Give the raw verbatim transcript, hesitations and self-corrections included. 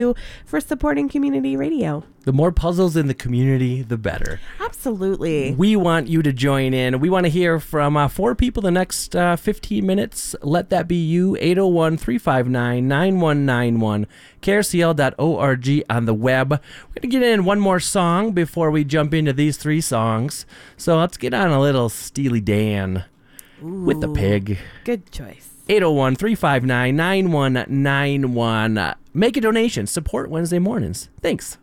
for supporting community radio. The more puzzles in the community, the better. Absolutely. We want you to join in. We want to hear from uh, four people the next uh, fifteen minutes. Let that be you. eight oh one, three five nine, nine one nine one. K R C L dot org on the web. We're going to get in one more song before we jump into these three songs. So let's get on a little Steely Dan Ooh, with the pig. Good choice. eight oh one, three five nine, nine one nine one. Make a donation. Support Wednesday mornings. Thanks.